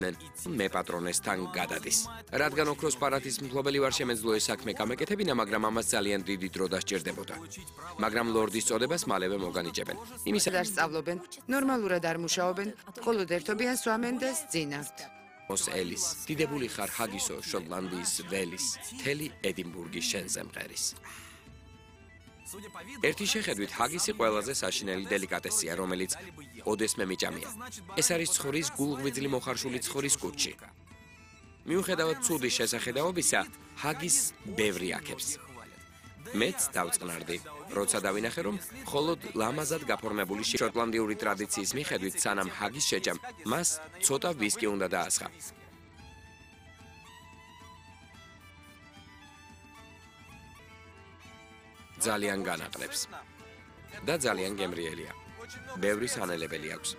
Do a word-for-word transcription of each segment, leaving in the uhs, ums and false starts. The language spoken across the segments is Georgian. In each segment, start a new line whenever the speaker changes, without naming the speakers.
მე პატრონესთან გადადის. რადგან ოქროს პარათის მფლობელი ვარ შემეძლო ეს საქმე გამეკეთებინა, მაგრამ ამას ძალიან დიდი დრო დასჭირდებოდა. მაგრამ ლორდის წოდებას მალევე მოგანიჭებენ.
იმის არ სწავლობენ, ნორმალურად არ მუშაობენ, მხოლოდ ერთობიან სვამენ და სძინავთ.
მოს ელის, დიდებული ხარ ჰაგისო, შოტლანდიის ველის, მთელი ედინბურგი შენზე მღერის. ერთი შეხედვით ჰაგისი ყველაზე საშინელი დელიკატესია, რომელიც ოდესმე მიჭამია. ეს არის ცხურის გულღვიძლი მოხარშული ცხურის კუჭი. მიუხედავად ცუდი შესახედაობისა, ჰაგისს ბევრი აქებს. მეც დავწყნარდი, როცა დავინახე, რომ მხოლოდ ლამაზად გაფორმებული შოტლანდიური ტრადიციის მიხედვით, სანამ ჰაგის შეჭამ, მას ცოტა ვისკი უნდა დაასხა. ძალიან განაყრებს და ძალიან გემრიელია. ბევრი სანელებელი აქვს.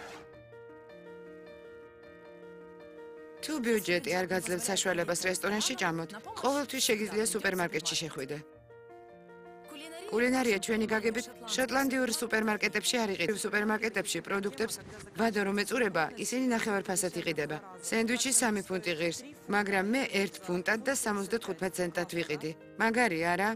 თუ ბიუჯეტი არ გაძლევთ საშუალებას რესტორანში ჭამოთ, ყოველთვის შეგიძლია სუპერმარკეტში შეხვიდე. კულინარია ჩვენი გაგებით შოტლანდიურ სუპერმარკეტებში არ იყიდებს. სუპერმარკეტებში პროდუქტებს ვადო რომ ეწურება, ისინი ნახევარფასად იყიდება. სენდვიჩი სამი ფუნტი ღირს, მაგრამ მე ერთ ფუნტად და სამოცდათხუთმეტ ცენტად ვიყიდი. მაგარი არა?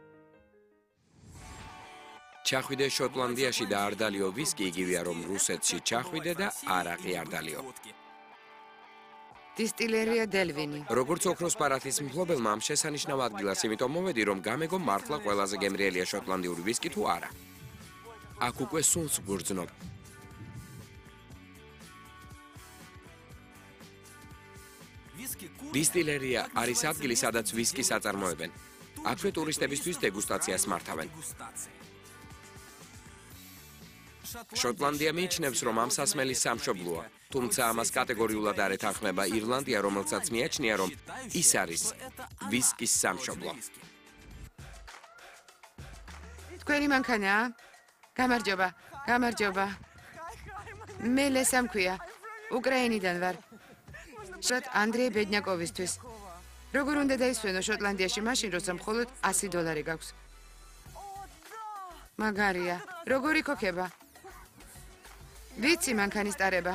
ჩახვიდე შოტლანდიაში და არ დალიო ვისკი, იგივეა რომ რუსეთში ჩახვიდე და არაყი არ დალიო.
დისტილერია დელვინი.
როგორც ოქროს პარათის მფლობელმა ამ შესანიშნავ ადგილას, იმიტომ მოვედი, რომ გამეგო მართლა ყველაზე გემრიელია შოტლანდიური ვისკი თუ არა. აქ უკვე სუნს გვგრძნობ. დისტილერია არის ადგილი, სადაც ვისკის აწარმოებენ. აქვე ტურისტებისთვის დეგუსტაციას მართავენ. შოტლანდია მიიჩნევს, რომ ამ სასმელის სამშობლოა, თუმცა ამას კატეგორიულად არ ეთანხმება ირლანდია, რომელსაც მიაჩნია, რომ ის არის ვისკის სამშობლო.
თქვენი მანქანაა? გამარჯობა, გამარჯობა. მე ლესა მქვია, უკრაინიდან ვარ. შოთ ანდრეი ბედნიაკოვისთვის. როგორ უნდა დაისვენო შოტლანდიაში მაშინ, როცა მხოლოდ ასი დოლარი გაქვს? მაგარია, როგორი ქოქება? ვიცი მანქანის ტარება.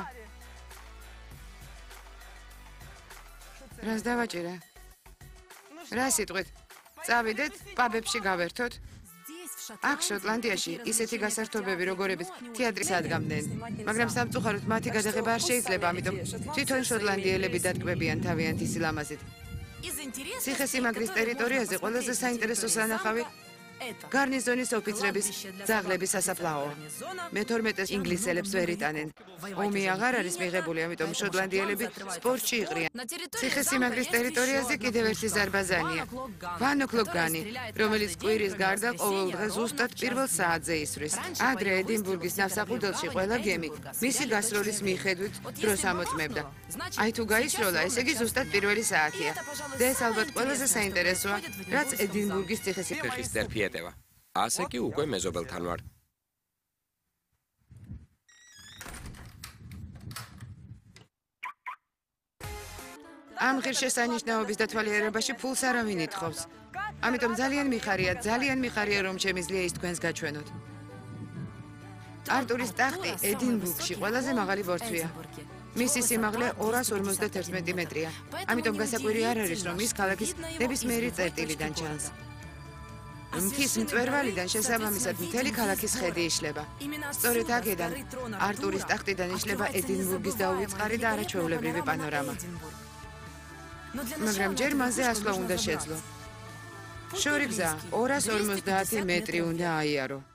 რას დავაჭირე? რა სიტყვით? წავიდეთ, პაბებში გავერთოთ. აქ შოტლანდიაში ისეთი გასართობები, როგორებიც თეატრის ადგამდნენ, მაგრამ სამწუხაროდ მათი გადაღება არ შეიძლება, ამიტომ თვითონ შოტლანდიელები დატკბებიან თავიანთი სილამაზით. ციხესიმაგრის ტერიტორიაზე ყველაზე საინტერესო სანახავი გარნიზონის ოფიცრების ძაღლების სასაფლაოა. მეთორმეტეს ინგლისელებს ვერ იტანენ. ომი აღარ არის მიღებული, ამიტომ შოტლანდიელები სპორტში იყრიან. ციხესიმაგრის ტერიტორიაზე კიდევ ერთი ზარბაზანია. ვან ოკლოკგანი, რომელიც კვირის გარდა ყოველ დღე ზუსტად პირველ საათზე ისვრის. ადრე ედინბურგის ნავსაყუდელში ყველა გემი მისი გასროლის მიხედვით დროს ამოწმებდა. აი თუ გაისროლა, ესე იგი ზუსტად პირველი საათია. და ეს ალბათ ყველაზე საინტერესოა, რაც ედინბურგის ციხესიმაგრის
ეტევა. ასე კი უკვე მეზობელთან ვარ.
ამ ღირსშესანიშნაობის დათვალიერებაში ფულს არავინ ითხოვს. ამიტომ ძალიან მიხარია, ძალიან მიხარია, რომ შემიძლია ის თქვენს გაჩვენოთ. არტურის ტახტი ედინბურგში ყველაზე მაღალი ბორცვია. მისი სიმაღლე ორას ორმოცდაერთი მეტრია. ამიტომ გასაკვირი არ არის, რომ ის ქალაქის ნებისმიერი წერტილიდან ჩანს. მთის მწვერვალიდან შესაბამისად მთელი ქალაქის ხედი იშლება. სწორედ აქედან არტურის ტახტიდან იშლება ედინბურგის დაუვიწყარი და არაჩვეულებრივი პანორამა. მაგრამ ჯერ მასზე ასვლა უნდა შეძლო. შორი გზა ორას ორმოცდაათი მეტრი უნდა აიარო.